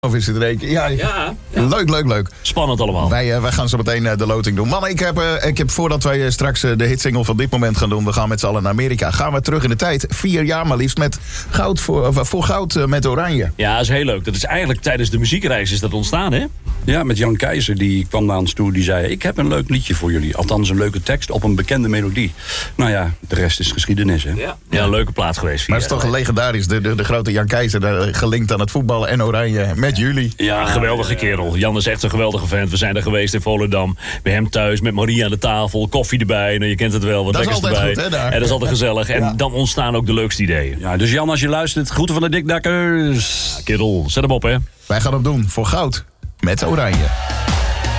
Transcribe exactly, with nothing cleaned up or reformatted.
Of is het er een keer? Ja, Ja, ja. Leuk, leuk, leuk. Spannend allemaal. Wij, uh, wij gaan zo meteen uh, de loting doen. Mannen, ik heb, uh, ik heb voordat wij uh, straks uh, de hitsingle van dit moment gaan doen... we gaan met z'n allen naar Amerika. Gaan we terug in de tijd. Vier jaar maar liefst met goud voor, uh, voor goud uh, met oranje. Ja, dat is heel leuk. Dat is eigenlijk tijdens de muziekreis is dat ontstaan, hè? Ja, met Jan Keizer, die kwam naar ons toe. Die zei, ik heb een leuk liedje voor jullie. Althans, een leuke tekst op een bekende melodie. Nou ja, de rest is geschiedenis, hè? Ja, ja een leuke plaats geweest. Maar het is toch legendarisch. De, de, de grote Jan Keizer, uh, gelinkt aan het voetballen en oranje met jullie. Ja, geweldige kerel. Jan is echt een geweldige vent. We zijn er geweest in Volendam. Bij hem thuis, met Marie aan de tafel. Koffie erbij. Nou, je kent het wel, wat dat lekkers is altijd erbij. goed, hè, daar. En dat is altijd gezellig. En Ja. dan ontstaan ook de leukste ideeën. Ja, dus Jan, als je luistert, groeten van de dikdakkers. Ja, kerel, zet hem op, hè. Wij gaan hem doen voor goud met oranje.